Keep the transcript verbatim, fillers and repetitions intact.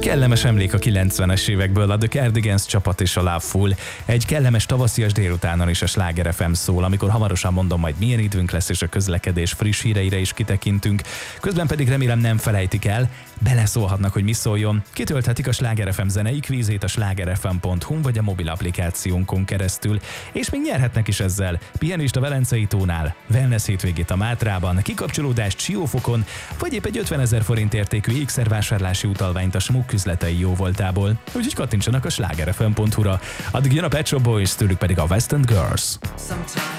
Kellemes emlék a kilencvenes évekből, a The Cardigans csapat és a Loveful. Egy kellemes tavaszias délutánon is a Sláger ef em szól, amikor hamarosan mondom majd milyen időnk lesz, és a közlekedés friss híreire is kitekintünk. Közben pedig remélem nem felejtik el, beleszólhatnak, hogy mi szóljon. Kitölthetik a Sláger ef em zenei kvízét a slágerfm pont hu vagy a mobil applikációnkon keresztül, és még nyerhetnek is ezzel. Pihenést a Velencei tónál, wellness hétvégét a Mátrában, kikapcsolódást Siófokon, vagy épp egy ötvenezer forint értékű ékszervásárlási utalványt a Smuk üzletei jóvoltából. Úgyhogy kattintsanak a slágerfm pont hu-ra. Addig jön a Pet Shop Boys, tőlük pedig a West End Girls.